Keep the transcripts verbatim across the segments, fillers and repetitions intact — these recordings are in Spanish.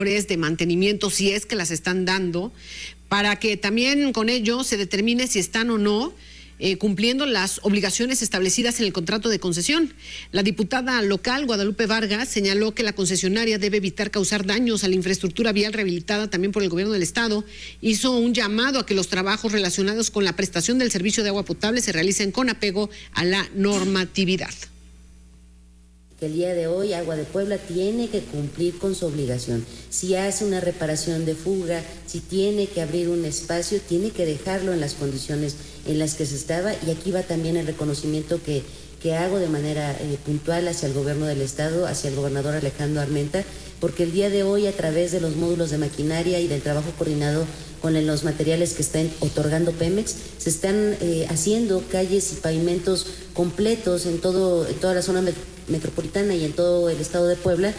de mantenimiento, si es que las están dando, para que también con ello se determine si están o no eh, cumpliendo las obligaciones establecidas en el contrato de concesión. La diputada local, Guadalupe Vargas, señaló que la concesionaria debe evitar causar daños a la infraestructura vial rehabilitada también por el gobierno del estado. Hizo un llamado a que los trabajos relacionados con la prestación del servicio de agua potable se realicen con apego a la normatividad. El día de hoy Agua de Puebla tiene que cumplir con su obligación. Si hace una reparación de fuga, si tiene que abrir un espacio, tiene que dejarlo en las condiciones en las que se estaba, y aquí va también el reconocimiento que, que hago de manera eh, puntual hacia el gobierno del estado, hacia el gobernador Alejandro Armenta, porque el día de hoy, a través de los módulos de maquinaria y del trabajo coordinado con los materiales que están otorgando Pemex, se están eh, haciendo calles y pavimentos completos en, todo, en toda la zona metropolitana y en todo el estado de Puebla.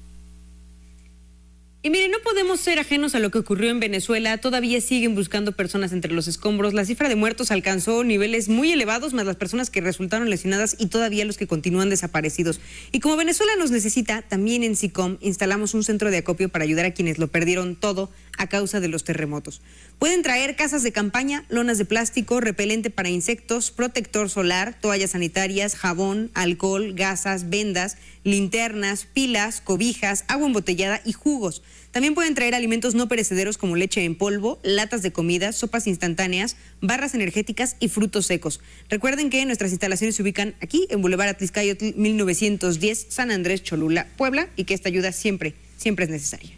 Y miren, no podemos ser ajenos a lo que ocurrió en Venezuela. Todavía siguen buscando personas entre los escombros. La cifra de muertos alcanzó niveles muy elevados, más las personas que resultaron lesionadas y todavía los que continúan desaparecidos. Y como Venezuela nos necesita, también en SICOM instalamos un centro de acopio para ayudar a quienes lo perdieron todo a causa de los terremotos. Pueden traer casas de campaña, lonas de plástico, repelente para insectos, protector solar, toallas sanitarias, jabón, alcohol, gasas, vendas, linternas, pilas, cobijas, agua embotellada y jugos. También pueden traer alimentos no perecederos como leche en polvo, latas de comida, sopas instantáneas, barras energéticas y frutos secos. Recuerden que nuestras instalaciones se ubican aquí en Boulevard Atlixcayotl mil novecientos diez, San Andrés Cholula, Puebla, y que esta ayuda siempre, siempre es necesaria.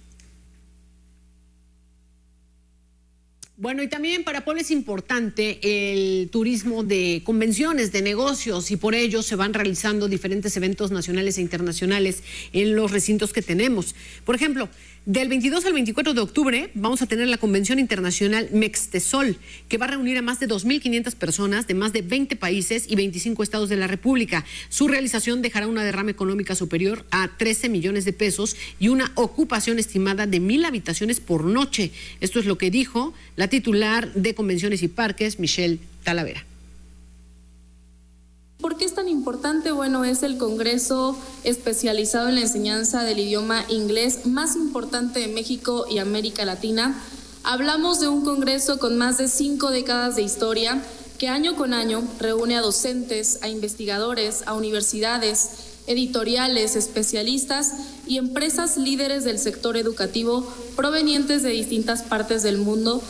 Bueno, y también para Puebla es importante el turismo de convenciones, de negocios, y por ello se van realizando diferentes eventos nacionales e internacionales en los recintos que tenemos. Por ejemplo, del veintidós al veinticuatro de octubre vamos a tener la Convención Internacional Mextesol, que va a reunir a más de dos mil quinientas personas de más de veinte países y veinticinco estados de la República. Su realización dejará una derrama económica superior a trece millones de pesos y una ocupación estimada de mil habitaciones por noche. Esto es lo que dijo la titular de Convenciones y Parques, Michelle Talavera. ¿Por qué es tan importante? Bueno, es el congreso especializado en la enseñanza del idioma inglés más importante de México y América Latina. Hablamos de un congreso con más de cinco décadas de historia que año con año reúne a docentes, a investigadores, a universidades, editoriales, especialistas y empresas líderes del sector educativo provenientes de distintas partes del mundo.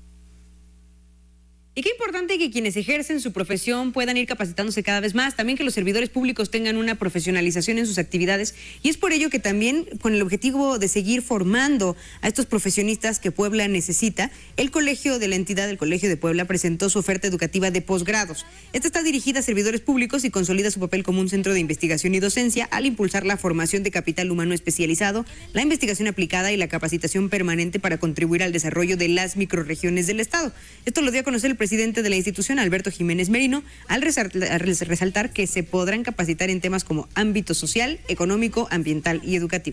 Y qué importante que quienes ejercen su profesión puedan ir capacitándose cada vez más, también que los servidores públicos tengan una profesionalización en sus actividades, y es por ello que también, con el objetivo de seguir formando a estos profesionistas que Puebla necesita, el colegio de la entidad, el Colegio de Puebla, presentó su oferta educativa de posgrados. Esta está dirigida a servidores públicos y consolida su papel como un centro de investigación y docencia al impulsar la formación de capital humano especializado, la investigación aplicada y la capacitación permanente para contribuir al desarrollo de las microrregiones del Estado. Esto lo dio a conocer el presidente de la institución, Alberto Jiménez Merino, al resaltar que se podrán capacitar en temas como ámbito social, económico, ambiental y educativo.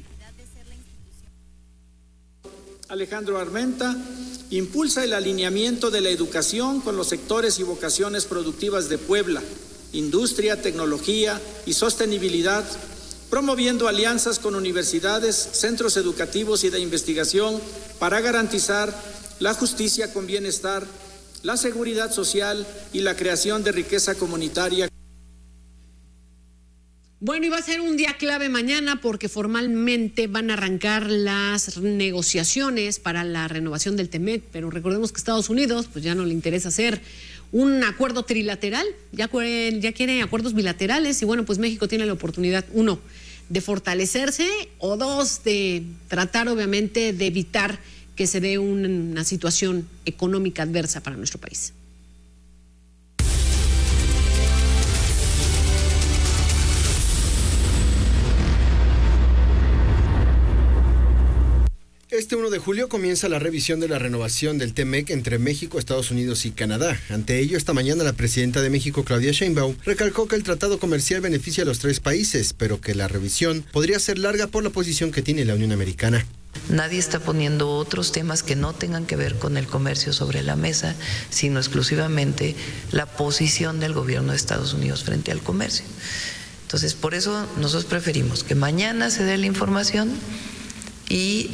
Alejandro Armenta impulsa el alineamiento de la educación con los sectores y vocaciones productivas de Puebla, industria, tecnología y sostenibilidad, promoviendo alianzas con universidades, centros educativos y de investigación para garantizar la justicia con bienestar, la seguridad social y la creación de riqueza comunitaria. Bueno, y va a ser un día clave mañana porque formalmente van a arrancar las negociaciones para la renovación del TEMEC, pero recordemos que Estados Unidos pues ya no le interesa hacer un acuerdo trilateral, ya, ya quiere acuerdos bilaterales, y bueno, pues México tiene la oportunidad, uno, de fortalecerse, o dos, de tratar obviamente de evitar que se dé una situación económica adversa para nuestro país. Este primero de julio comienza la revisión de la renovación del TEMEC entre México, Estados Unidos y Canadá. Ante ello, esta mañana la presidenta de México, Claudia Sheinbaum, recalcó que el tratado comercial beneficia a los tres países, pero que la revisión podría ser larga por la posición que tiene la Unión Americana. Nadie está poniendo otros temas que no tengan que ver con el comercio sobre la mesa, sino exclusivamente la posición del gobierno de Estados Unidos frente al comercio. Entonces, por eso nosotros preferimos que mañana se dé la información y